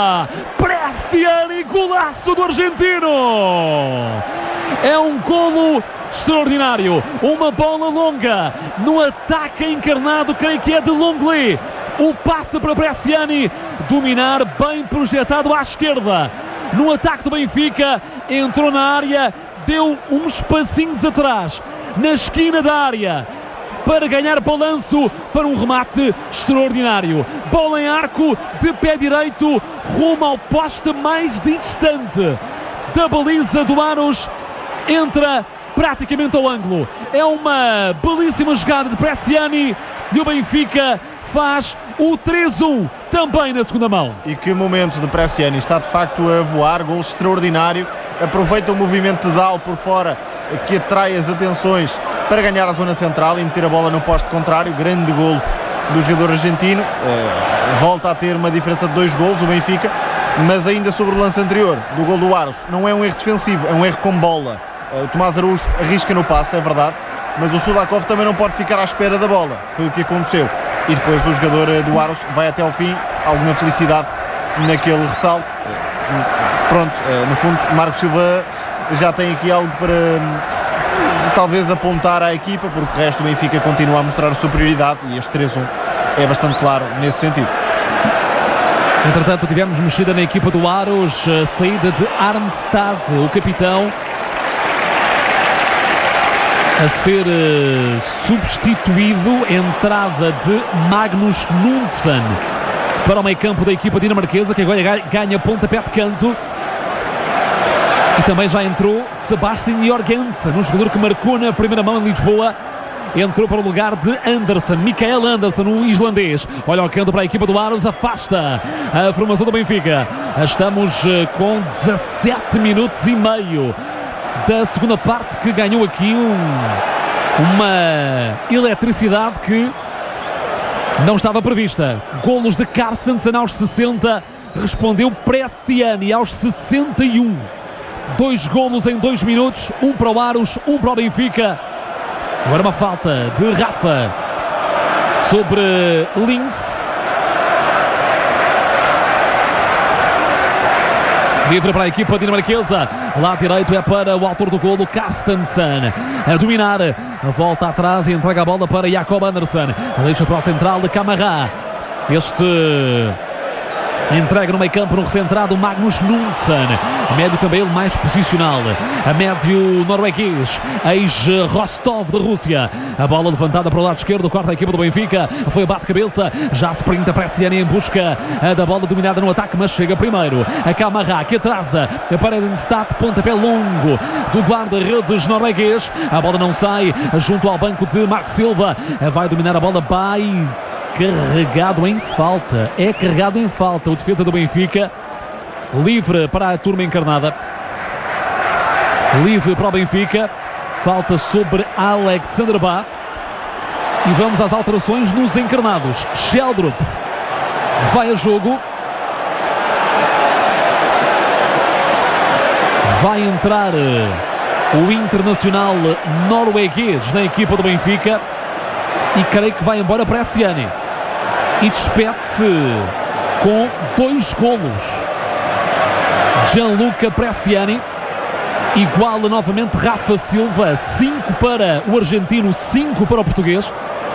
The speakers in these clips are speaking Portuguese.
Bresciani, golaço do argentino. É um golo extraordinário, uma bola longa no ataque encarnado, creio que é de Longley. O passe para Bresciani, dominar, bem projetado à esquerda. No ataque do Benfica, entrou na área, deu uns passinhos atrás, na esquina da área, para ganhar balanço para um remate extraordinário. Bola em arco, de pé direito, rumo ao poste mais distante da baliza do Aros. Entra praticamente ao ângulo. É uma belíssima jogada de Bresciani e o Benfica faz o 3-1 também na segunda mão. E que momento de Bresciani, está de facto a voar, gol extraordinário, aproveita o movimento de Dal por fora que atrai as atenções para ganhar a zona central e meter a bola no poste contrário. Grande golo do jogador argentino, volta a ter uma diferença de 2 golos o Benfica, mas ainda sobre o lance anterior do gol do Aros, não é um erro defensivo, é um erro com bola. O Tomás Araújo arrisca no passe, é verdade, mas o Sudakov também não pode ficar à espera da bola, foi o que aconteceu, e depois o jogador do Aros vai até ao fim, alguma felicidade naquele ressalto. Pronto, no fundo Marco Silva já tem aqui algo para talvez apontar à equipa, porque o resto do Benfica continua a mostrar superioridade e este 3-1 é bastante claro nesse sentido. Entretanto, tivemos mexida na equipa do Aros, saída de Armstad, o capitão, a ser substituído, entrada de Magnus Knudsen para o meio campo da equipa dinamarquesa, que agora ganha pontapé de canto. E também já entrou Sebastian Jorgensen, um jogador que marcou na primeira mão em Lisboa. Entrou para o lugar de Andersen, Mikael Andersen, o islandês. Olha o canto para a equipa do Aros, afasta a formação do Benfica. Estamos com 17 minutos e meio da segunda parte, que ganhou aqui uma eletricidade que não estava prevista. Golos de Carstensen aos 60, respondeu Bresciani aos 61. 2 golos em 2 minutos, um para o Aros, um para o Benfica. Agora uma falta de Rafa sobre Links. Livre para a equipa dinamarquesa. Lado direito é para o autor do golo, Carstensen. A dominar. A volta atrás e entrega a bola para Jacob Andersen. Deixa para o central de Camara. Este entrega no meio campo, no recentrado, Magnus Knudsen. Médio também ele mais posicional. A médio norueguês, ex-Rostov de Rússia. A bola levantada para o lado esquerdo, corta a equipa do Benfica. Foi a bate-cabeça, já se sprinta Bresciani em busca da bola dominada no ataque, mas chega primeiro a Camara, que atrasa para Edenstad, pontapé longo do guarda-redes norueguês. A bola não sai, junto ao banco de Marco Silva. Vai dominar a bola, vai carregado em falta. É carregado em falta o defesa do Benfica. Livre para a turma encarnada. Livre para o Benfica. Falta sobre Alexander Bá. E vamos às alterações nos encarnados. Sheldrup vai a jogo. Vai entrar o internacional norueguês na equipa do Benfica. E creio que vai embora Bresciani. E despede-se com 2 golos. Gianluca Bresciani iguala novamente Rafa Silva. 5 para o argentino, 5 para o português.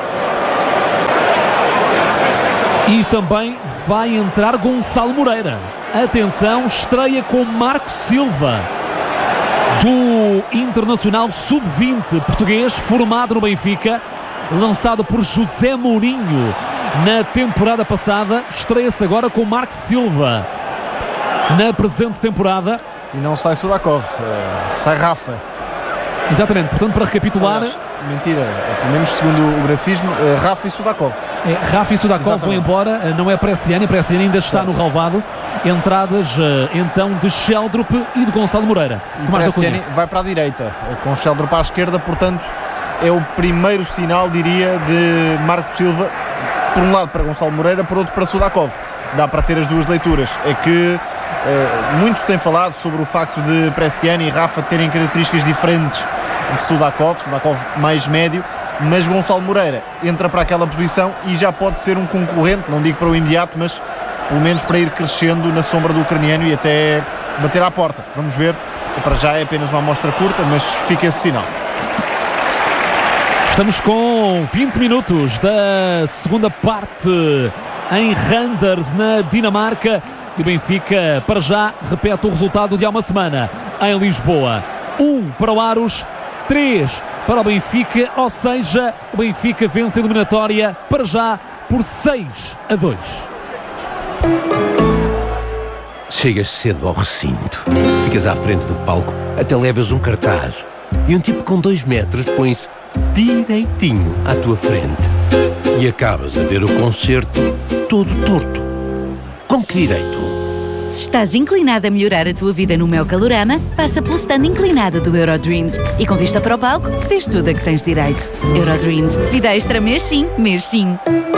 E também vai entrar Gonçalo Moreira. Atenção, estreia com Marco Silva, do Internacional Sub-20 português, formado no Benfica, lançado por José Mourinho na temporada passada. Estreia-se agora com Marco Silva na presente temporada. E não sai Sudakov, sai Rafa. Exatamente, portanto, para recapitular... Aliás, mentira, pelo menos segundo o grafismo, Rafa e Sudakov. Rafa e Sudakov vão embora, não é Bresciani ainda está no relvado. Entradas então de Sheldrup e de Gonçalo Moreira. Bresciani vai para a direita, com Sheldrup à esquerda, portanto é o primeiro sinal, diria, de Marco Silva, por um lado para Gonçalo Moreira, por outro para Sudakov. Dá para ter as duas leituras. É que muitos têm falado sobre o facto de Bresciani e Rafa terem características diferentes de Sudakov mais médio, mas Gonçalo Moreira entra para aquela posição e já pode ser um concorrente, não digo para o imediato, mas pelo menos para ir crescendo na sombra do ucraniano e até bater à porta. Vamos ver, para já é apenas uma amostra curta, mas fica esse sinal. Estamos com 20 minutos da segunda parte em Randers, na Dinamarca, e o Benfica, para já, repete o resultado de há uma semana em Lisboa. 1 para o Aros, 3 para o Benfica, ou seja, o Benfica vence a eliminatória para já por 6-2. Chegas cedo ao recinto, ficas à frente do palco, até levas um cartaz e um tipo com 2 metros põe-se direitinho à tua frente e acabas a ver o concerto todo torto. Com que direito? Se estás inclinado a melhorar a tua vida no Meu Calorama, passa pelo stand inclinado do Eurodreams e com vista para o palco, vês tudo a que tens direito. Eurodreams, vida extra mês sim, mês sim.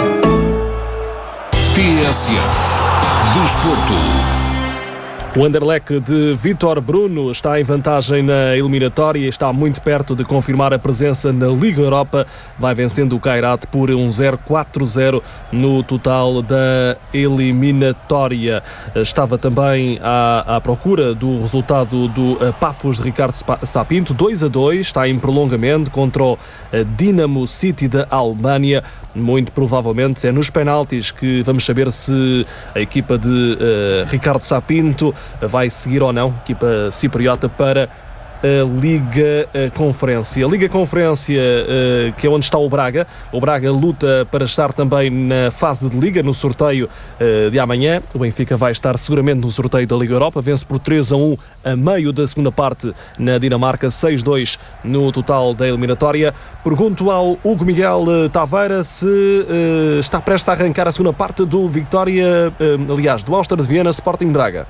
TSF Desporto. O Anderlecht de Vítor Bruno está em vantagem na eliminatória e está muito perto de confirmar a presença na Liga Europa. Vai vencendo o Kairat por 1-0, 4-0 no total da eliminatória. Estava também à procura do resultado do Pafos de Ricardo Sapinto, 2-2, está em prolongamento contra o Dinamo City da Alemanha. Muito provavelmente é nos penaltis que vamos saber se a equipa de Ricardo Sapinto vai seguir ou não, equipa cipriota, para a Liga Conferência. Liga Conferência, que é onde está o Braga. O Braga luta para estar também na fase de Liga, no sorteio de amanhã. O Benfica vai estar seguramente no sorteio da Liga Europa. Vence por 3-1 a meio da segunda parte na Dinamarca, 6-2 no total da eliminatória. Pergunto ao Hugo Miguel Taveira se está prestes a arrancar a segunda parte do Vitória, aliás, do Áustria de Viena, Sporting Braga.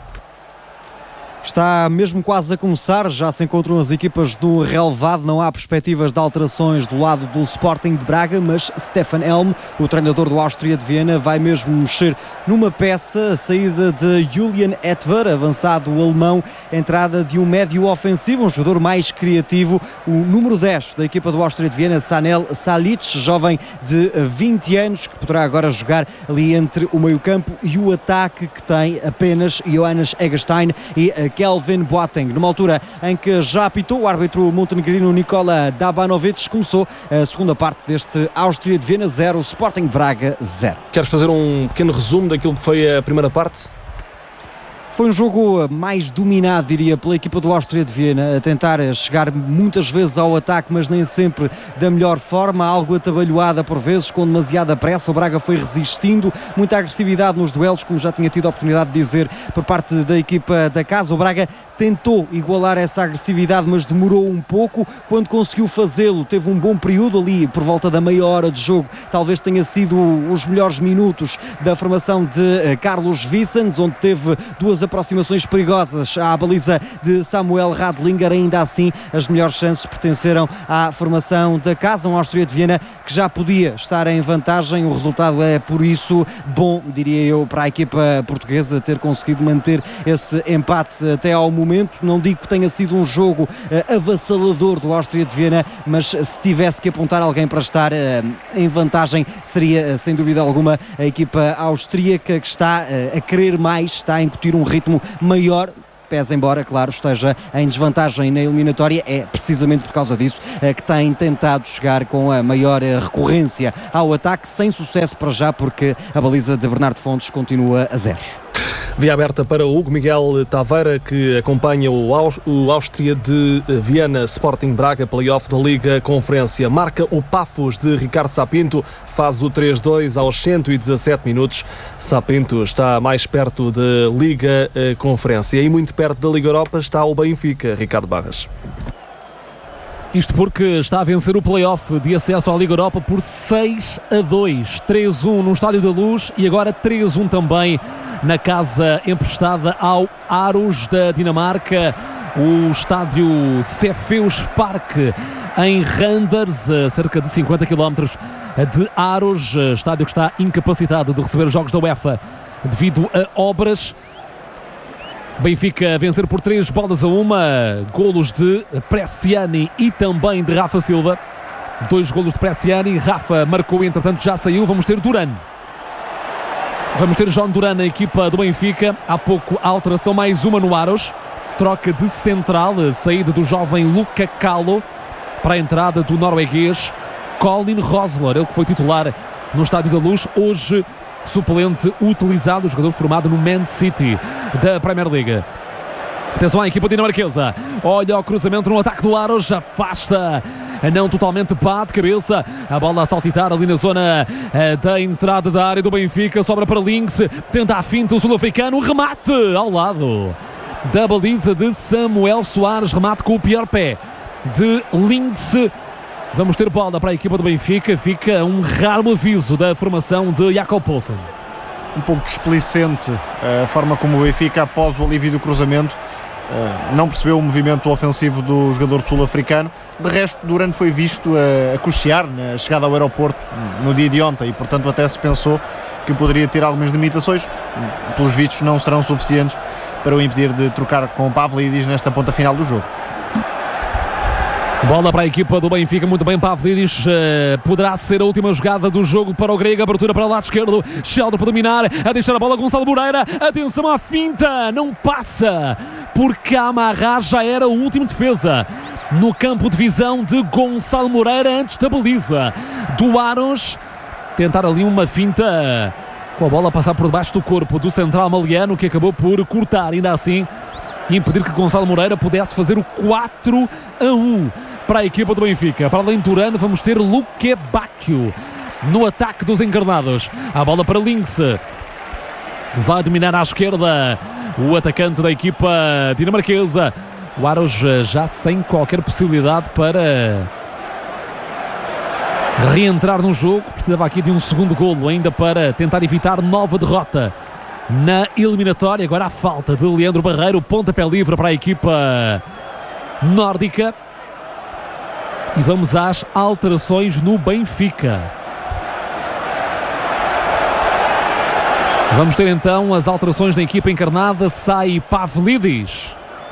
Está mesmo quase a começar, já se encontram as equipas do relevado, não há perspectivas de alterações do lado do Sporting de Braga, mas Stefan Helm, o treinador do Áustria de Viena, vai mesmo mexer numa peça, a saída de Julian Etver, avançado alemão, entrada de um médio ofensivo, um jogador mais criativo, o número 10 da equipa do Áustria de Viena, Sanel Salic, jovem de 20 anos, que poderá agora jogar ali entre o meio-campo e o ataque, que tem apenas Johannes Eggestein e Kelvin Boateng. Numa altura em que já apitou o árbitro montenegrino Nikola Dabanovic, começou a segunda parte deste Áustria de Viena 0, Sporting Braga 0. Queres fazer um pequeno resumo daquilo que foi a primeira parte? Foi um jogo mais dominado, diria, pela equipa do Áustria de Viena, a tentar chegar muitas vezes ao ataque, mas nem sempre da melhor forma, algo atabalhoada por vezes, com demasiada pressa. O Braga foi resistindo, muita agressividade nos duelos, como já tinha tido a oportunidade de dizer por parte da equipa da casa. O Braga tentou igualar essa agressividade, mas demorou um pouco. Quando conseguiu fazê-lo, teve um bom período ali, por volta da meia hora de jogo. Talvez tenha sido os melhores minutos da formação de Carlos Vicens, onde teve duas aproximações perigosas à baliza de Samuel Radlinger. Ainda assim, as melhores chances pertenceram à formação da casa, um Áustria de Viena que já podia estar em vantagem. O resultado é, por isso, bom, diria eu, para a equipa portuguesa ter conseguido manter esse empate até ao momento. Não digo que tenha sido um jogo avassalador do Áustria de Viena, mas se tivesse que apontar alguém para estar em vantagem, seria, sem dúvida alguma, a equipa austríaca, que está a querer mais, está a incutir um ritmo maior. Pese embora, claro, esteja em desvantagem na eliminatória, é precisamente por causa disso que tem tentado chegar com a maior recorrência ao ataque, sem sucesso para já, porque a baliza de Bernardo Fontes continua a 0. Via aberta para o Hugo Miguel Taveira, que acompanha o Áustria de Viena Sporting Braga, play-off da Liga Conferência. Marca o Pafos de Ricardo Sapinto, faz o 3-2 aos 117 minutos. Sapinto está mais perto da Liga Conferência e muito perto da Liga Europa está o Benfica, Ricardo Barras. Isto porque está a vencer o play-off de acesso à Liga Europa por 6-2, 3-1 no Estádio da Luz e agora 3-1 também na casa emprestada ao Aros da Dinamarca, o estádio Cefeus Park em Randers, a cerca de 50 km de Aros, estádio que está incapacitado de receber os jogos da UEFA devido a obras. Benfica a vencer por 3-1, golos de Bresciani e também de Rafa Silva. 2 golos de Bresciani, Rafa marcou, entretanto já saiu. Vamos ter Duran. Vamos ter João Duran na equipa do Benfica. Há pouco a alteração, mais uma no Aros. Troca de central, saída do jovem Luca Calo para a entrada do norueguês Colin Rosler, ele que foi titular no Estádio da Luz, hoje suplente utilizado, o jogador formado no Man City da Premier League. Atenção à equipa dinamarquesa, olha o cruzamento no ataque do Aros, afasta, não totalmente, pá de cabeça, a bola a saltitar ali na zona da entrada da área do Benfica, sobra para Links, tenta a finta o sul-africano, remate ao lado da baliza de Samuel Soares, remate com o pior pé de Links. Vamos ter bola para a equipa do Benfica, fica um raro aviso da formação de Jakob Poulsen. Um pouco displicente a forma como o Benfica, após o alívio do cruzamento, não percebeu o movimento ofensivo do jogador sul-africano. De resto, Duran foi visto a cochear na chegada ao aeroporto no dia de ontem e, portanto, até se pensou que poderia ter algumas limitações. Pelos vistos, não serão suficientes para o impedir de trocar com Pavlidis nesta ponta final do jogo. Bola para a equipa do Benfica, muito bem, Pavlidis, poderá ser a última jogada do jogo para o grego, abertura para o lado esquerdo, Sheldon para dominar, a deixar a bola Gonçalo Moreira, atenção à finta, não passa, porque Camará já era o último defesa no campo de visão de Gonçalo Moreira antes da baliza do Aros, tentar ali uma finta com a bola a passar por debaixo do corpo do central maliano, que acabou por cortar, ainda assim impedir que Gonçalo Moreira pudesse fazer o 4-1 para a equipa do Benfica. Para além de Duran, vamos ter Luque Bacchio no ataque dos encarnados. A bola para Links, vai dominar à esquerda o atacante da equipa dinamarquesa. O Aros já sem qualquer possibilidade para reentrar no jogo, precisava aqui de um segundo golo ainda para tentar evitar nova derrota na eliminatória. Agora a falta de Leandro Barreiro, pontapé livre para a equipa nórdica. E vamos às alterações no Benfica. Vamos ter então as alterações na equipa encarnada. Sai Pavlidis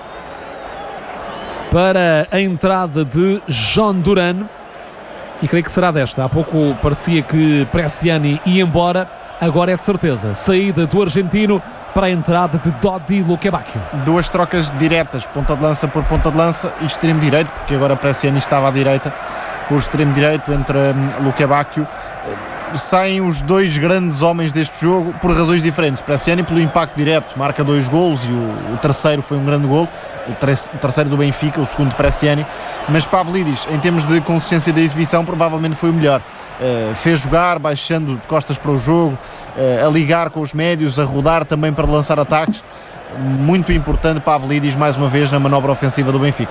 para a entrada de João Duran. E creio que será desta. Há pouco parecia que Bresciani ia embora. Agora é de certeza. Saída do argentino para a entrada de Dodi Luque Bacchio. Duas trocas diretas, ponta de lança por ponta de lança e extremo direito, porque agora Bresciani estava à direita, por extremo direito entre Luque Bacchio. Saem os dois grandes homens deste jogo por razões diferentes. Bresciani pelo impacto direto, marca 2 golos e o terceiro foi um grande golo, o terceiro do Benfica, o segundo de Bresciani, mas Pavlidis, em termos de consistência da exibição, provavelmente foi o melhor. Fez jogar, baixando de costas para o jogo, a ligar com os médios, a rodar também para lançar ataques. Muito importante Pavlidis mais uma vez na manobra ofensiva do Benfica.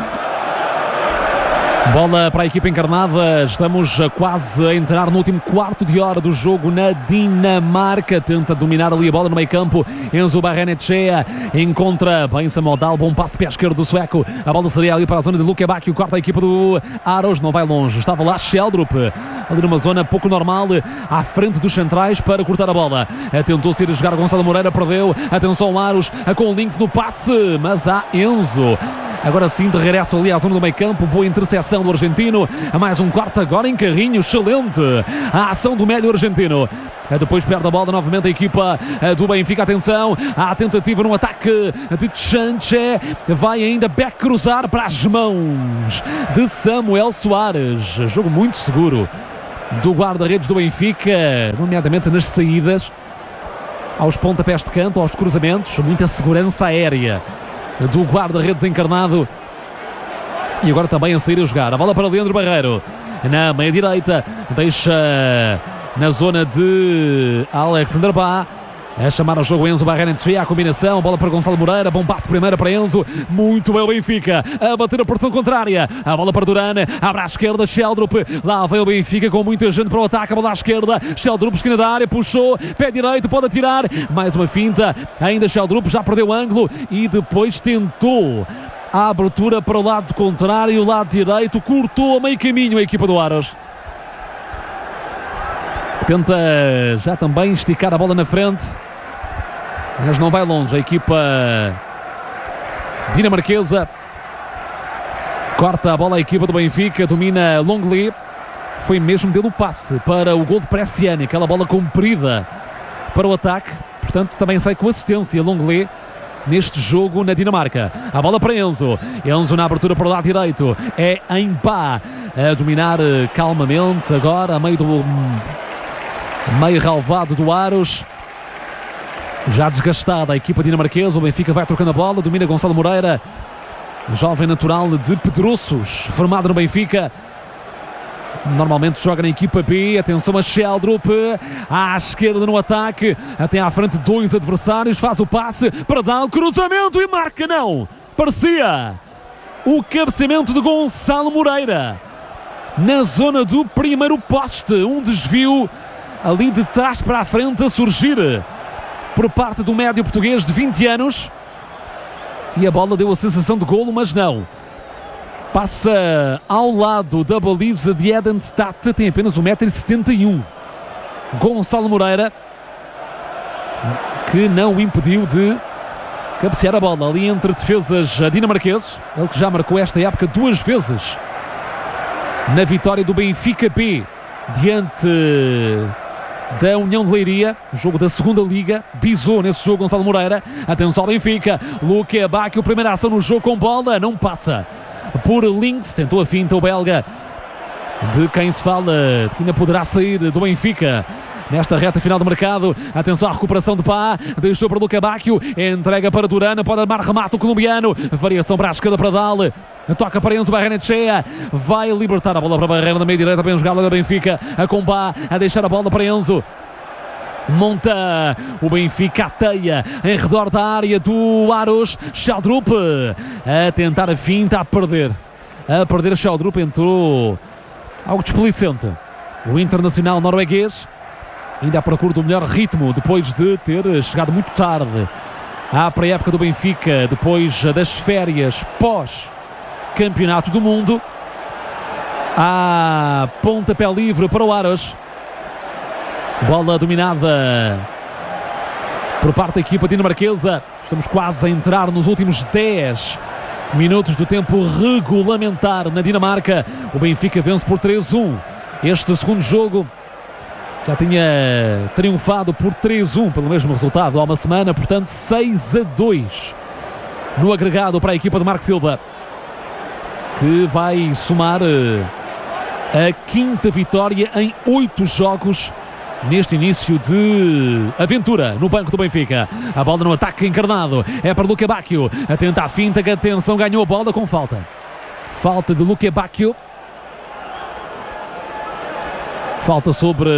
Bola para a equipa encarnada, estamos quase a entrar no último quarto de hora do jogo na Dinamarca, tenta dominar ali a bola no meio campo, Enzo Barrenetxea encontra bem Samuel Dahl, bom passe pé esquerdo do sueco, a bola seria ali para a zona de Luque Bacchio, corta a equipa do Aros, não vai longe, estava lá Sheldrup, ali numa zona pouco normal, à frente dos centrais para cortar a bola, tentou ser a jogar Gonçalo Moreira, perdeu, atenção Aros, com o Links no passe, mas há Enzo. Agora sim, de regresso ali à zona do meio campo, boa interseção do argentino, a mais um corte agora em carrinho, excelente a ação do médio argentino. Depois perde a bola novamente a equipa do Benfica, atenção, à tentativa no ataque de Chanche, vai ainda Beck cruzar para as mãos de Samuel Soares, jogo muito seguro do guarda-redes do Benfica, nomeadamente nas saídas, aos pontapés de canto, aos cruzamentos, muita segurança aérea do guarda-redes encarnado. E agora também a sair a jogar. A bola para Leandro Barreiro na meia-direita. Deixa na zona de Alexander Bá. A chamar ao jogo Enzo Barrenetxea, a combinação, bola para Gonçalo Moreira, bom passe primeiro para Enzo, muito bem o Benfica, a bater a pressão contrária, a bola para Duran, abre à esquerda, Sheldrup, lá vem o Benfica com muita gente para o ataque, a bola à esquerda, Sheldrup, esquina da área, puxou, pé direito, pode atirar, mais uma finta, ainda Sheldrup, já perdeu o ângulo e depois tentou a abertura para o lado contrário, o lado direito, cortou a meio caminho a equipa do Aros. Tenta já também esticar a bola na frente, mas não vai longe a equipa dinamarquesa. Corta a bola a equipa do Benfica, domina Longley. Foi mesmo dele o passe para o gol de Bresciani, aquela bola comprida para o ataque, portanto também sai com assistência Longley neste jogo na Dinamarca. A bola para Enzo na abertura para o lado direito, é em pá a dominar calmamente agora a meio do meio relvado do Aros, já desgastada a equipa dinamarquesa. O Benfica vai trocando a bola, domina Gonçalo Moreira, jovem natural de Pedroços, formado no Benfica, normalmente joga na equipa B. Atenção a Sheldrup à esquerda no ataque, até à frente 2 adversários, faz o passe para dar o cruzamento e marca. Não, parecia o cabeceamento de Gonçalo Moreira na zona do primeiro poste, um desvio ali de trás para a frente a surgir por parte do médio português de 20 anos, e a bola deu a sensação de golo, mas não. Passa ao lado da baliza de Edenstadt, tem apenas 1,71 m. Gonçalo Moreira, que não o impediu de cabecear a bola ali entre defesas dinamarqueses. Ele que já marcou esta época 2 vezes na vitória do Benfica B diante da União de Leiria, jogo da segunda liga. Bisou nesse jogo Gonçalo Moreira. Atenção ao Benfica, Luque Bacchio, primeira ação no jogo com bola, não passa por Links, tentou a finta o belga, de quem se fala que ainda poderá sair do Benfica nesta reta final do mercado. Atenção à recuperação de Pá, deixou para Luque Bacchio, entrega para Durana, pode armar remate o colombiano, variação para a esquerda para Dal, toca para Enzo Barrenechea, vai libertar a bola para a barreira da meia direita, bem jogada da Benfica, a Comba a deixar a bola para Enzo. Monta o Benfica, ateia em redor da área do Aros. Sheldrup a tentar a finta, a perder Sheldrup, entrou algo desplicente o internacional norueguês, ainda à procura do melhor ritmo depois de ter chegado muito tarde à pré-época do Benfica, depois das férias pós-campeonato do mundo. A pontapé livre para o Aros, bola dominada por parte da equipa dinamarquesa. Estamos quase a entrar nos últimos 10 minutos do tempo regulamentar na Dinamarca. O Benfica vence por 3-1 este segundo jogo. Já tinha triunfado por 3-1 pelo mesmo resultado há uma semana, portanto 6-2 no agregado para a equipa de Marco Silva, que vai somar a 5ª vitória em 8 jogos neste início de aventura no banco do Benfica. A bola no ataque encarnado é para Luque Bacchio, atenta à finta, que atenção, ganhou a bola com falta de Luque Bacchio, falta sobre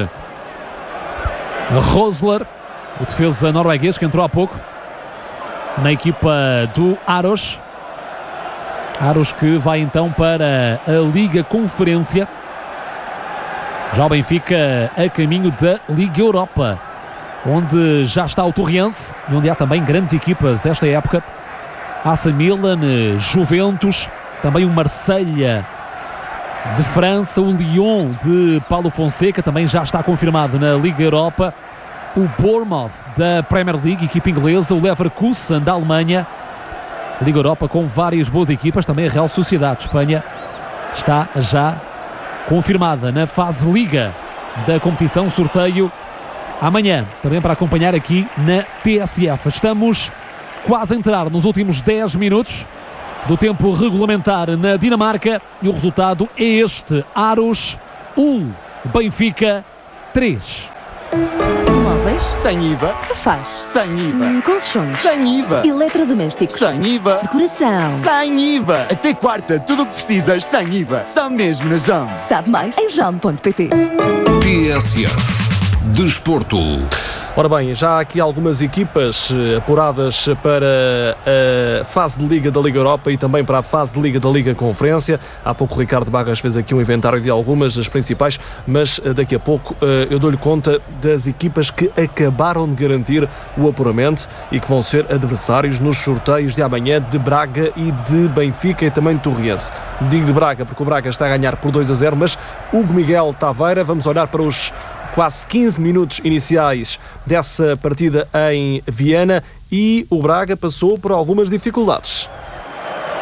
Rosler, o defesa norueguês que entrou há pouco na equipa do Aros, que vai então para a Liga Conferência. Já o Benfica a caminho da Liga Europa, onde já está o Torriense e onde há também grandes equipas esta época. AC Milan, Juventus, também o Marselha de França, o Lyon de Paulo Fonseca também já está confirmado na Liga Europa, o Bournemouth da Premier League, equipa inglesa, o Leverkusen da Alemanha. Liga Europa com várias boas equipas, também a Real Sociedade de Espanha está já confirmada na fase Liga da competição. Sorteio amanhã, também para acompanhar aqui na TSF. Estamos quase a entrar nos últimos 10 minutos do tempo regulamentar na Dinamarca e o resultado é este: Aros 1, Benfica 3. Móveis Sem IVA. Sofás Sem IVA. Colchões Sem IVA. Eletrodomésticos Sem IVA. Decoração Sem IVA. Até quarta, tudo o que precisas sem IVA. Só mesmo na JOM. Sabe mais em jom.pt. TSF Desporto. Ora bem, já há aqui algumas equipas apuradas para a fase de Liga da Liga Europa e também para a fase de Liga da Liga Conferência. Há pouco o Ricardo Barras fez aqui um inventário de algumas das principais, mas daqui a pouco eu dou-lhe conta das equipas que acabaram de garantir o apuramento e que vão ser adversários nos sorteios de amanhã de Braga e de Benfica e também de Torriense. Digo de Braga porque o Braga está a ganhar por 2-0, mas Hugo Miguel Taveira, vamos olhar para os quase 15 minutos iniciais dessa partida em Viena e o Braga passou por algumas dificuldades.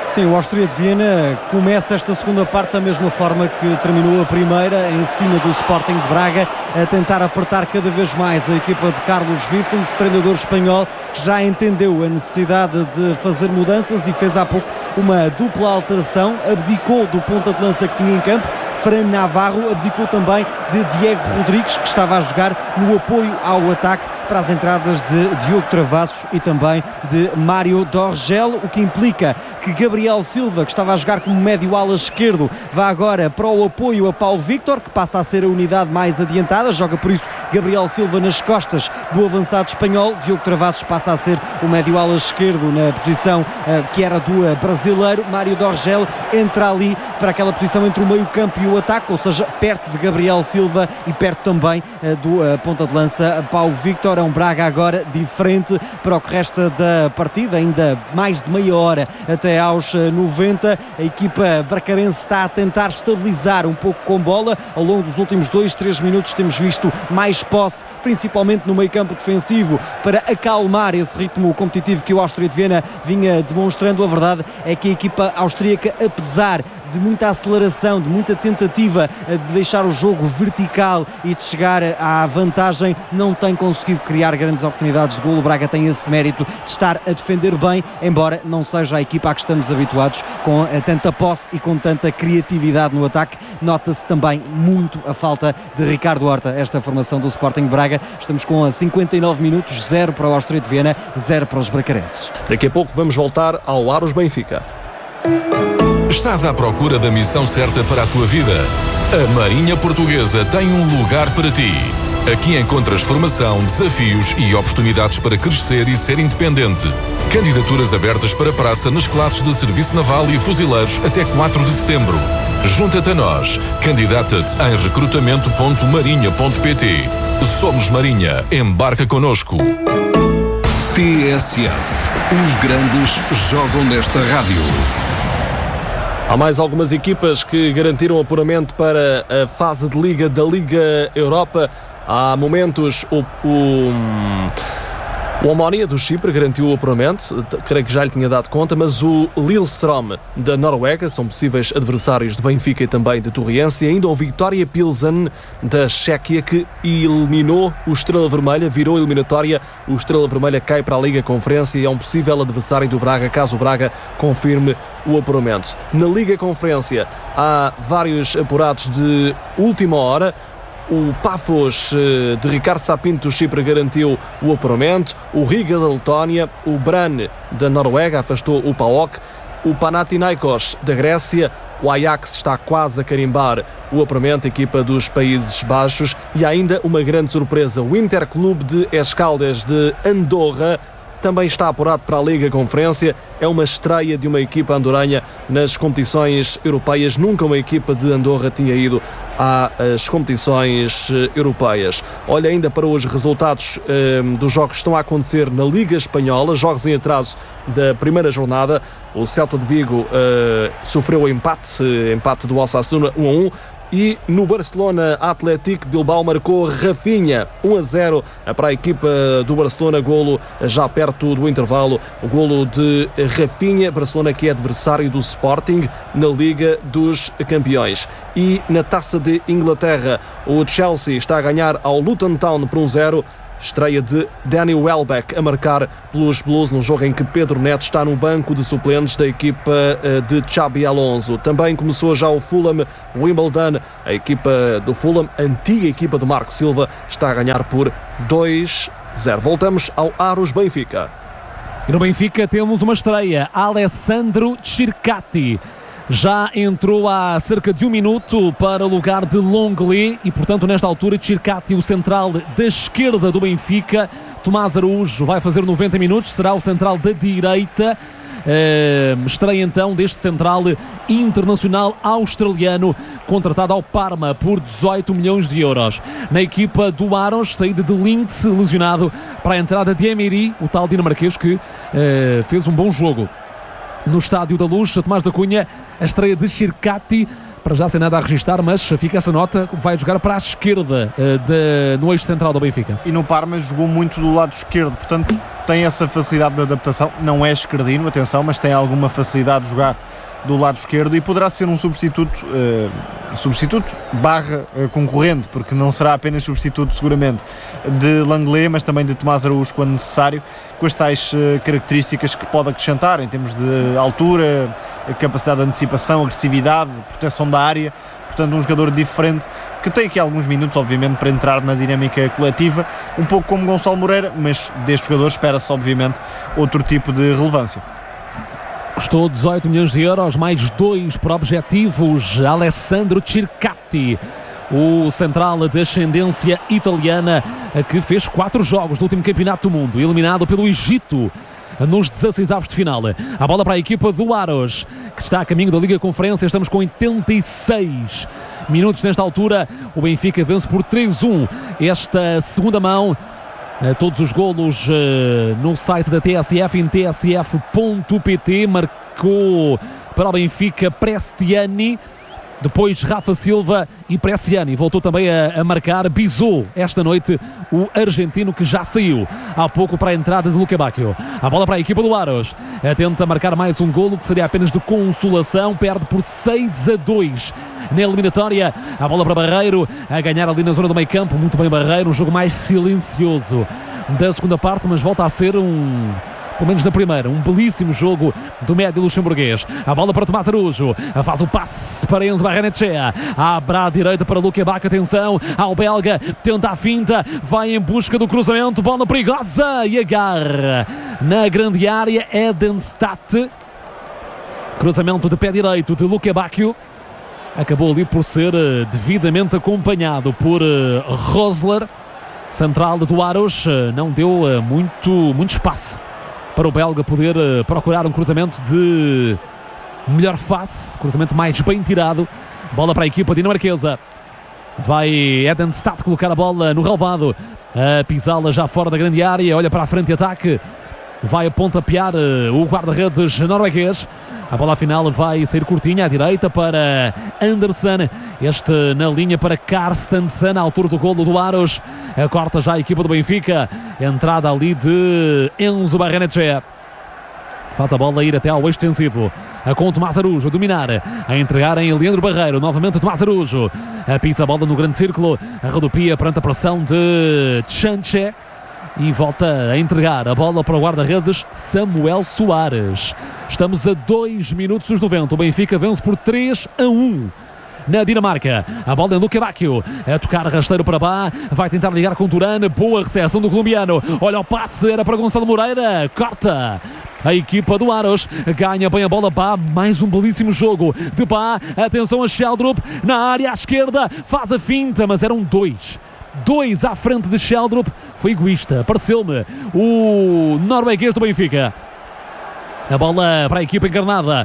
Sim, o Áustria de Viena começa esta segunda parte da mesma forma que terminou a primeira, em cima do Sporting de Braga, a tentar apertar cada vez mais a equipa de Carlos Vicens, treinador espanhol que já entendeu a necessidade de fazer mudanças e fez há pouco uma dupla alteração, abdicou do ponta de lança que tinha em campo, Fran Navarro, abdicou também de Diego Rodrigues, que estava a jogar no apoio ao ataque para as entradas de Diogo Travassos e também de Mário Dorgel, o que implica que Gabriel Silva, que estava a jogar como médio-ala esquerdo, vá agora para o apoio a Paulo Victor, que passa a ser a unidade mais adiantada, joga por isso Gabriel Silva nas costas do avançado espanhol, Diogo Travassos passa a ser o médio-ala esquerdo na posição que era do brasileiro, Mário Dorgel entra ali para aquela posição entre o meio-campo e o ataque, ou seja, perto de Gabriel Silva e perto também do ponta de lança Paulo Victor. É um Braga agora diferente para o que resta da partida, ainda mais de meia hora até aos 90. A equipa bracarense está a tentar estabilizar um pouco com bola. Ao longo dos últimos 2-3 minutos temos visto mais posse, principalmente no meio-campo defensivo, para acalmar esse ritmo competitivo que o Áustria de Viena vinha demonstrando. A verdade é que a equipa austríaca, apesar de muita aceleração, de muita tentativa de deixar o jogo vertical e de chegar à vantagem, não tem conseguido criar grandes oportunidades de golo. O Braga tem esse mérito de estar a defender bem, embora não seja a equipa a que estamos habituados, com tanta posse e com tanta criatividade no ataque. Nota-se também muito a falta de Ricardo Horta, esta formação do Sporting de Braga. Estamos com 59 minutos, 0 para o Áustria de Viena, 0 para os bracarenses. Daqui a pouco vamos voltar ao Aros Benfica. Estás à procura da missão certa para a tua vida? A Marinha Portuguesa tem um lugar para ti. Aqui encontras formação, desafios e oportunidades para crescer e ser independente. Candidaturas abertas para praça nas classes de Serviço Naval e Fuzileiros até 4 de setembro. Junta-te a nós. Candidata-te em recrutamento.marinha.pt. Somos Marinha. Embarca connosco. TSF. Os grandes jogam nesta rádio. Há mais algumas equipas que garantiram apuramento para a fase de Liga da Liga Europa. Há momentos o Omonia do Chipre garantiu o apuramento, creio que já lhe tinha dado conta, mas o Lillestrøm da Noruega são possíveis adversários de Benfica e também de Torriense, e ainda o Victoria Pilsen da Chequia, que eliminou o Estrela Vermelha, virou a eliminatória. O Estrela Vermelha cai para a Liga Conferência e é um possível adversário do Braga, caso o Braga confirme o apuramento. Na Liga Conferência há vários apurados de última hora. O Pafos de Ricardo Sapinto do Chipre garantiu o apuramento. O Riga da Letónia, o Brann da Noruega afastou o PAOK. O Panathinaikos da Grécia, o Ajax está quase a carimbar o apuramento, a equipa dos Países Baixos. E ainda uma grande surpresa, o Interclube de Escaldes de Andorra também está apurado para a Liga Conferência. É uma estreia de uma equipa andoranha nas competições europeias. Nunca uma equipa de Andorra tinha ido às competições europeias. Olha ainda para os resultados dos jogos que estão a acontecer na Liga Espanhola, jogos em atraso da primeira jornada. O Celta de Vigo sofreu o empate do Osasuna 1-1. E no Barcelona Atlético de Bilbao marcou Rafinha 1-0 para a equipa do Barcelona, golo já perto do intervalo, o golo de Rafinha. Barcelona que é adversário do Sporting na Liga dos Campeões. E na Taça de Inglaterra, o Chelsea está a ganhar ao Luton Town por 1-0. Estreia de Danny Welbeck a marcar pelos Blues num jogo em que Pedro Neto está no banco de suplentes da equipa de Xabi Alonso. Também começou já o Fulham Wimbledon. A equipa do Fulham, antiga equipa de Marco Silva, está a ganhar por 2-0. Voltamos ao Aros Benfica. E no Benfica temos uma estreia, Alessandro Circati. Já entrou há cerca de 1 minuto para o lugar de Longley e, portanto, nesta altura, Circati, o central da esquerda do Benfica. Tomás Araújo vai fazer 90 minutos, será o central da direita. Estreia então deste central internacional australiano, contratado ao Parma por 18 milhões de euros. Na equipa do Aros, saída de Linz, lesionado, para a entrada de Emery, o tal dinamarquês que fez um bom jogo. No Estádio da Luz, Tomás da Cunha, a estreia de Circati, para já sem nada a registrar, mas fica essa nota, vai jogar para a esquerda no eixo central do Benfica. E no Parma jogou muito do lado esquerdo, portanto tem essa facilidade de adaptação, não é esquerdino, atenção, mas tem alguma facilidade de jogar do lado esquerdo e poderá ser um substituto barra concorrente, porque não será apenas substituto seguramente de Langlais, mas também de Tomás Araújo quando necessário, com as tais características que pode acrescentar em termos de altura, capacidade de antecipação, agressividade, proteção da área. Portanto, um jogador diferente que tem aqui alguns minutos, obviamente, para entrar na dinâmica coletiva, um pouco como Gonçalo Moreira, mas deste jogador espera-se, obviamente, outro tipo de relevância. Custou 18 milhões de euros, mais 2 para objetivos. Alessandro Circati, o central de ascendência italiana, que fez 4 jogos do último campeonato do mundo, eliminado pelo Egito nos 16avos de final. A bola para a equipa do Aros, que está a caminho da Liga Conferência. Estamos com 86 minutos nesta altura. O Benfica vence por 3-1 esta segunda mão. Todos os golos no site da TSF, em tsf.pt. Marcou para o Benfica Prestiani, depois Rafa Silva e Prestiani. Voltou também a marcar Bizot esta noite, o argentino que já saiu há pouco para a entrada de Luca Bacchio. A bola para a equipa do Aros. Tenta marcar mais um golo que seria apenas de consolação. Perde por 6-2 na eliminatória. A bola para Barreiro, a ganhar ali na zona do meio campo. Muito bem Barreiro, um jogo mais silencioso da segunda parte, mas volta a ser pelo menos na primeira, um belíssimo jogo do médio luxemburguês. A bola para Tomás Araújo, faz o passe para Enzo Barrenechea, abre à direita para Luca Bacchio, atenção ao belga, tenta a finta, vai em busca do cruzamento, bola perigosa e agarra na grande área Edenstadt, cruzamento de pé direito de Luca Bacchio, acabou ali por ser devidamente acompanhado por Rosler, central do Aros. Não deu muito espaço para o belga poder procurar um cruzamento de melhor face, cruzamento mais bem tirado. Bola para a equipa dinamarquesa. Vai Edenstadt colocar a bola no relvado, a pisá-la já fora da grande área, olha para a frente e ataque. Vai a pontapear o guarda-redes norueguês. A bola final vai sair curtinha à direita para Anderson. Este na linha para Carstensen, à altura do golo do Aros. Corta já a equipa do Benfica. Entrada ali de Enzo Barrenechea. Falta a bola ir até ao extensivo. Com Tomás Araújo a dominar, a entregar em Leandro Barreiro. Novamente Tomás Araújo. Pisa a bola no grande círculo. A rodopia perante a pressão de Chanche. E volta a entregar a bola para o guarda-redes Samuel Soares. Estamos a 2 minutos dos 90. O Benfica vence por 3-1 na Dinamarca. A bola em Luca Bacchio, a tocar rasteiro para Bá, vai tentar ligar com Turán. Boa recepção do colombiano. Olha o passe, era para Gonçalo Moreira. Corta a equipa do Aros, ganha bem a bola Bá, mais um belíssimo jogo de Bá. Atenção a Sheldrup na área à esquerda, faz a finta, mas eram 2 à frente de Sheldrup. Foi egoísta, pareceu-me o norueguês do Benfica. A bola para a equipa encarnada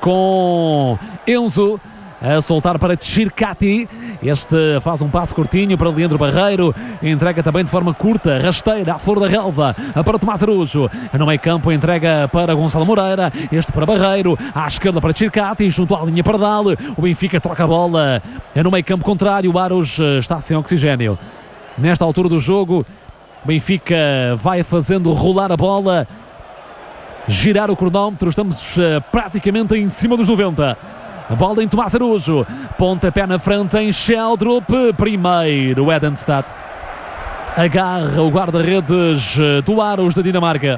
com Enzo a soltar para Circati. Este faz um passo curtinho para Leandro Barreiro, entrega também de forma curta, rasteira, à flor da relva para Tomás Araújo. No meio campo entrega para Gonçalo Moreira, este para Barreiro, à esquerda para Circati, junto à linha Pardal. O Benfica troca a bola no meio campo contrário. O Aros está sem oxigênio nesta altura do jogo. O Benfica vai fazendo rolar a bola, girar o cronómetro. Estamos praticamente em cima dos 90. A bola em Tomás Araújo, pontapé na frente em Sheldrup. Primeiro Edenstadt agarra o guarda-redes do Aros da Dinamarca.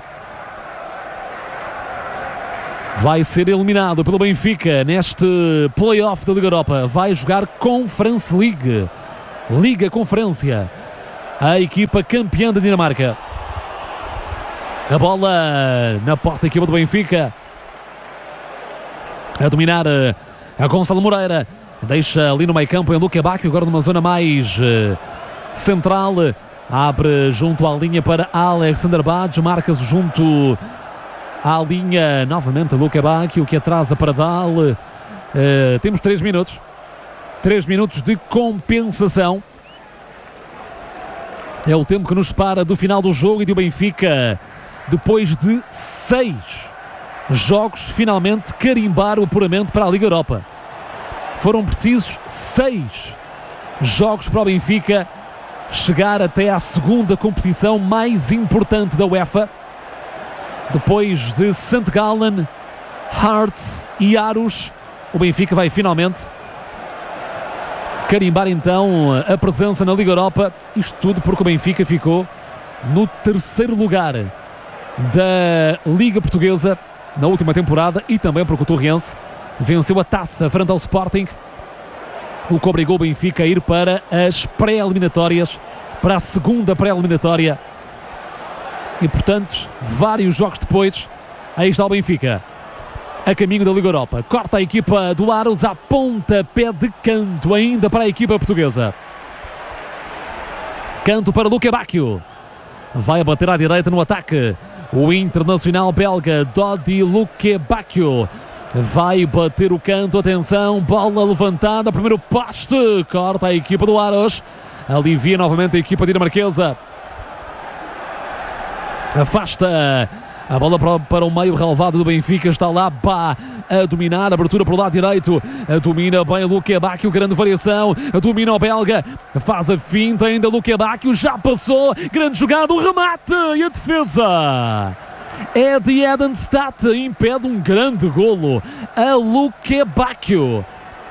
Vai ser eliminado pelo Benfica neste play-off da Liga Europa. Vai jogar Conference League, Liga Conferência, a equipa campeã da Dinamarca. A bola na posse da equipa do Benfica, a dominar a Gonçalo Moreira, deixa ali no meio campo em Luca Bacchio, agora numa zona mais central, abre junto à linha para Alexander Badge, marca-se junto à linha novamente Luca Bacchio, que atrasa para Dal. Temos 3 minutos de compensação. É o tempo que nos separa do final do jogo e do Benfica, depois de 6 jogos, finalmente carimbar o apuramento para a Liga Europa. Foram precisos 6 jogos para o Benfica chegar até à segunda competição mais importante da UEFA, Depois de St. Gallen, Hearts e Aros, o Benfica vai finalmente carimbar então a presença na Liga Europa. Isto tudo porque o Benfica ficou no 3º lugar da Liga Portuguesa na última temporada e também porque o Torrense venceu a taça frente ao Sporting, o que obrigou o Benfica a ir para as pré-eliminatórias, para a segunda pré-eliminatória. E portanto, vários jogos depois, aí está o Benfica a caminho da Liga Europa. Corta a equipa do Aros a pontapé de canto ainda para a equipa portuguesa. Canto para Luque Bacchio. Vai a bater à direita no ataque o internacional belga Dodi Luque Bacchio. Vai bater o canto, atenção, bola levantada, primeiro poste, corta a equipa do Aros, alivia novamente a equipa dinamarquesa. Afasta a bola para o meio relevado do Benfica, está lá Bá a dominar, abertura para o lado direito, domina bem Luque Bacchio, grande variação, domina o belga, faz a finta ainda Luque Bacchio, já passou, grande jogada, o remate e a defesa é de Edenstad, impede um grande golo a Luque Bacchio.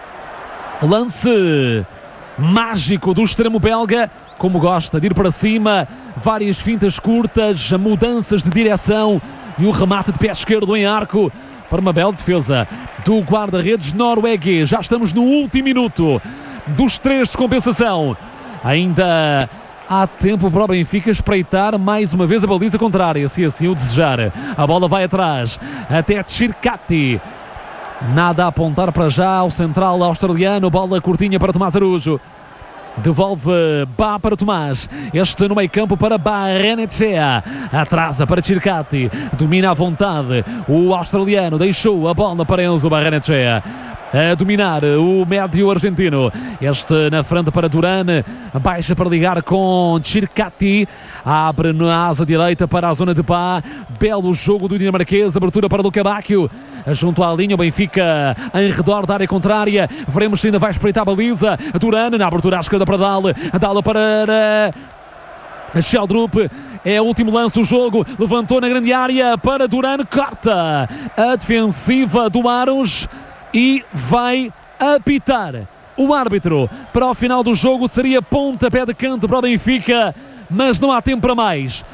Lance mágico do extremo belga, como gosta de ir para cima, várias fintas curtas, mudanças de direção e o remate de pé esquerdo em arco para uma bela defesa do guarda-redes norueguês. Já estamos no último minuto dos 3 de compensação. Ainda há tempo para o Benfica espreitar mais uma vez a baliza contrária, se assim o desejar. A bola vai atrás até Tchirkati. Nada a apontar para já ao central australiano. Bola curtinha para Tomás Araújo. Devolve Bá para Tomás. Este no meio campo para Barrenechea. Atrasa para Tchirkati. Domina à vontade o australiano. Deixou a bola para Enzo Barrenechea. A dominar o médio argentino. Este na frente para Duran. Baixa para ligar com Tchirkati. Abre na asa direita para a zona de Bá. Belo jogo do dinamarquês. Abertura para Luque Bacchio. Junto à linha, o Benfica em redor da área contrária. Veremos se ainda vai espreitar a baliza. Duran na abertura à esquerda para Dale. Dale para Sheldrup. É o último lance do jogo. Levantou na grande área para Duran. Corta a defensiva do Aros e vai apitar o árbitro. Para o final do jogo seria pontapé de canto para o Benfica, mas não há tempo para mais.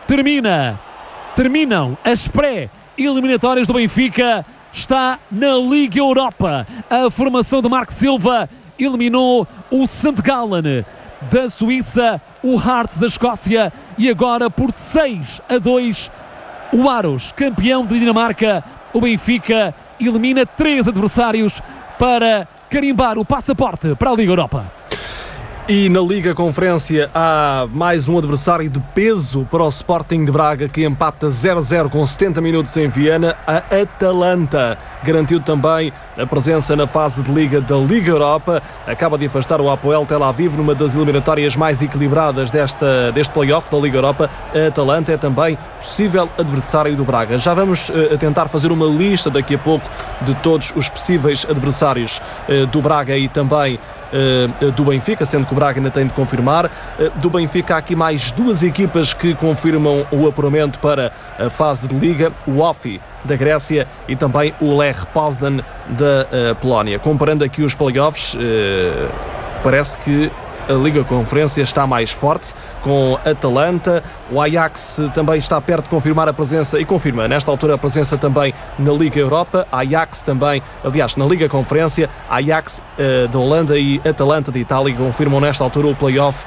Terminam as pré-eliminatórias do Benfica. Está na Liga Europa. A formação de Marco Silva eliminou o St. Gallen da Suíça, o Hearts da Escócia e agora por 6-2 o Aros, campeão de Dinamarca. O Benfica elimina 3 adversários para carimbar o passaporte para a Liga Europa. E na Liga Conferência há mais um adversário de peso para o Sporting de Braga, que empata 0-0 com 70 minutos em Viena. A Atalanta garantiu também a presença na fase de Liga da Liga Europa. Acaba de afastar o Hapoel Tel Aviv numa das eliminatórias mais equilibradas deste play-off da Liga Europa. A Atalanta é também possível adversário do Braga. Já vamos tentar fazer uma lista daqui a pouco de todos os possíveis adversários do Braga e também do Benfica, sendo que o Braga ainda tem de confirmar. Do Benfica há aqui mais 2 equipas que confirmam o apuramento para a fase de Liga: o OFI da Grécia e também o Lech Poznan da Polónia. Comparando aqui os playoffs, parece que a Liga Conferência está mais forte, com Atalanta. O Ajax também está perto de confirmar a presença, e confirma nesta altura a presença também na Liga Europa. Ajax também, aliás, na Liga Conferência, Ajax da Holanda e Atalanta de Itália confirmam nesta altura o play-off,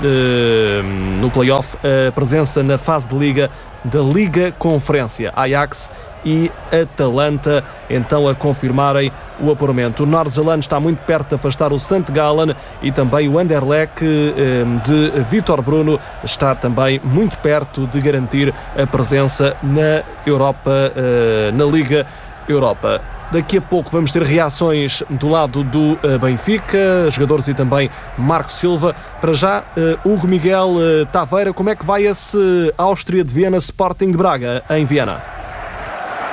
no play-off a presença na fase de Liga da Liga Conferência. Ajax e Atalanta então a confirmarem o apuramento. O Norzelândia está muito perto de afastar o St. Gallen e também o Anderlecht de Vítor Bruno está também muito perto de garantir a presença na Europa, na Liga Europa. Daqui a pouco vamos ter reações do lado do Benfica, jogadores e também Marco Silva. Para já, Hugo Miguel Taveira, como é que vai esse Áustria de Viena Sporting de Braga em Viena?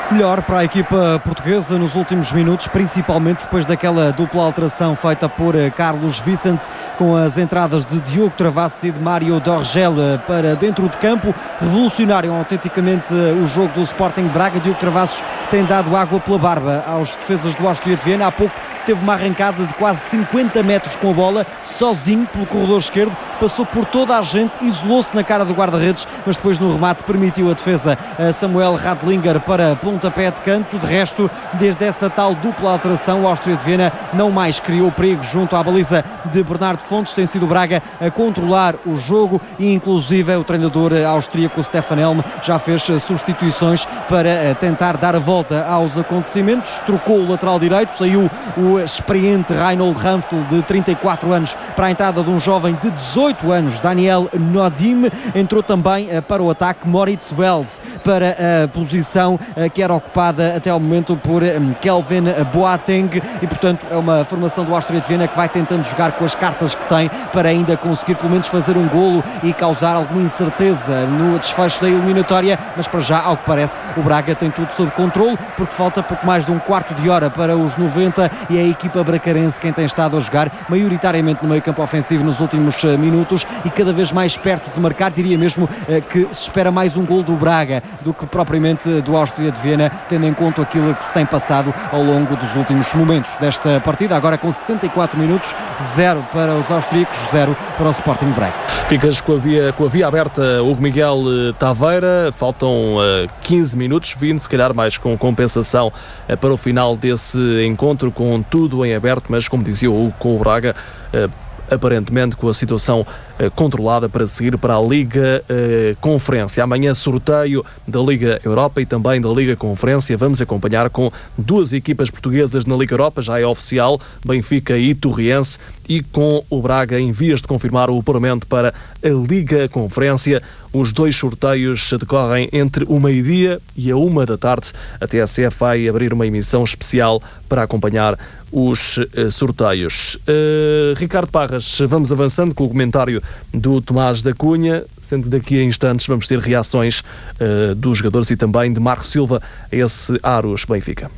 Melhor para a equipa portuguesa nos últimos minutos, principalmente depois daquela dupla alteração feita por Carlos Vicente, com as entradas de Diogo Travassos e de Mário Dorgel para dentro de campo. Revolucionário autenticamente o jogo do Sporting Braga. Diogo Travassos tem dado água pela barba aos defesas do Áustria de Viena. Há pouco teve uma arrancada de quase 50 metros com a bola, sozinho pelo corredor esquerdo, passou por toda a gente, isolou-se na cara do guarda-redes, mas depois no remate permitiu a defesa a Samuel Radlinger para pontapé de canto. De resto, desde essa tal dupla alteração, o Áustria de Viena não mais criou perigo junto à baliza de Bernardo Fontes. Tem sido o Braga a controlar o jogo e inclusive o treinador austríaco Stefan Helm já fez substituições para tentar dar a volta aos acontecimentos. Trocou o lateral direito, saiu o experiente Reinhold Ramftl de 34 anos para a entrada de um jovem de 18 anos, Daniel Nodim. Entrou também para o ataque Moritz Wels para a posição que era ocupada até ao momento por Kelvin Boateng, e portanto é uma formação do Áustria de Viena que vai tentando jogar com as cartas que tem para ainda conseguir pelo menos fazer um golo e causar alguma incerteza no desfecho da eliminatória, mas para já, ao que parece, o Braga tem tudo sob controle, porque falta pouco mais de um quarto de hora para os 90 e é a equipa bracarense quem tem estado a jogar maioritariamente no meio campo ofensivo nos últimos minutos e cada vez mais perto de marcar. Diria mesmo que se espera mais um gol do Braga do que propriamente do Áustria de Viena, tendo em conta aquilo que se tem passado ao longo dos últimos momentos desta partida. Agora com 74 minutos, 0 para os austríacos, 0 para o Sporting Braga. Ficas com a via aberta, Hugo Miguel Taveira. Faltam 15 minutos, 20, se calhar mais com compensação para o final desse encontro, com tudo em aberto, mas como dizia o Hugo, com o Braga aparentemente com a situação controlada para seguir para a Liga Conferência. Amanhã sorteio da Liga Europa e também da Liga Conferência. Vamos acompanhar com duas equipas portuguesas na Liga Europa, já é oficial, Benfica e Torriense, e com o Braga em vias de confirmar o apuramento para a Liga Conferência. Os dois sorteios decorrem entre o meio-dia e a 1 da tarde. A TSF vai abrir uma emissão especial para acompanhar os sorteios. Ricardo Parras, vamos avançando com o comentário do Tomás da Cunha, sendo que daqui a instantes vamos ter reações dos jogadores e também de Marco Silva a esse Aros Benfica.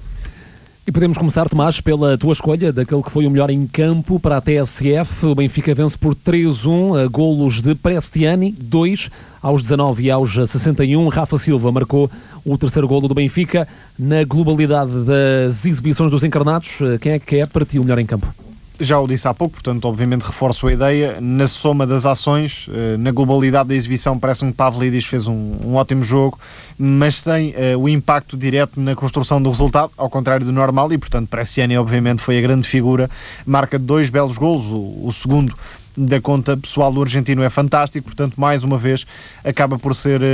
E podemos começar, Tomás, pela tua escolha daquele que foi o melhor em campo para a TSF. O Benfica vence por 3-1, golos de Prestiani, 2 aos 19 e aos 61. Rafa Silva marcou o terceiro golo do Benfica. Na globalidade das exibições dos encarnados, quem é que é para ti o melhor em campo? Já o disse há pouco, portanto obviamente reforço a ideia. Na soma das ações, na globalidade da exibição, parece-me que Pavlidis fez um ótimo jogo, mas sem o impacto direto na construção do resultado, ao contrário do normal, e portanto Prestiani obviamente foi a grande figura. Marca 2 belos golos, o segundo da conta pessoal do argentino é fantástico, portanto mais uma vez acaba por ser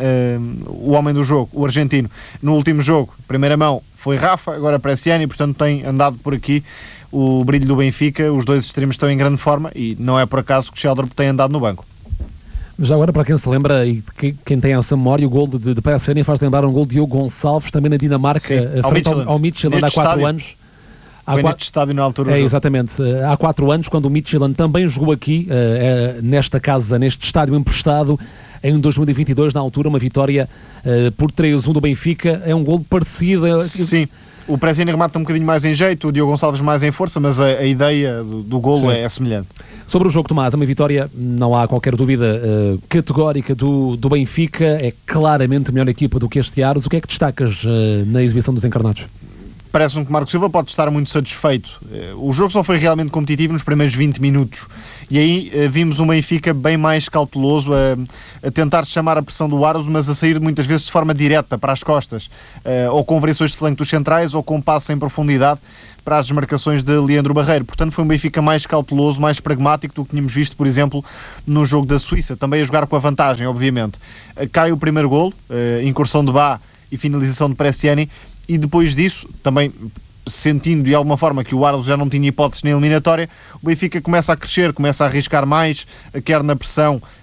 o homem do jogo, o argentino. No último jogo, primeira mão foi Rafa, agora Prestiani, portanto tem andado por aqui o brilho do Benfica. Os dois extremos estão em grande forma e não é por acaso que Sheldrup tem andado no banco. Já agora, para quem se lembra e quem tem essa memória, o gol de Prestiani faz lembrar um gol de Diogo Gonçalves, também na Dinamarca, frente ao Midtjylland há 4 anos. Foi neste estádio na altura. Exatamente. Há 4 anos, quando o Midtjylland também jogou aqui, nesta casa, neste estádio emprestado, em 2022, na altura, uma vitória por 3-1 do Benfica. É um gol parecido. Sim. O Prestiani remata um bocadinho mais em jeito, o Diogo Gonçalves mais em força, mas a ideia do golo é semelhante. Sobre o jogo, Tomás, uma vitória, não há qualquer dúvida, categórica do Benfica. É claramente a melhor equipa do que este Aros. O que é que destacas na exibição dos encarnados? Parece-me que Marco Silva pode estar muito satisfeito. O jogo só foi realmente competitivo nos primeiros 20 minutos e aí vimos um Benfica bem mais cauteloso a tentar chamar a pressão do Aros, mas a sair muitas vezes de forma direta para as costas, ou com variações de flanco dos centrais ou com passe em profundidade para as desmarcações de Leandro Barreiro. Portanto foi um Benfica mais cauteloso, mais pragmático do que tínhamos visto, por exemplo, no jogo da Suíça, também a jogar com a vantagem, obviamente. Cai o primeiro golo, incursão de Bá e finalização de Prestiani. E depois disso, também sentindo de alguma forma que o Aros já não tinha hipóteses na eliminatória, o Benfica começa a crescer, começa a arriscar mais, quer na pressão,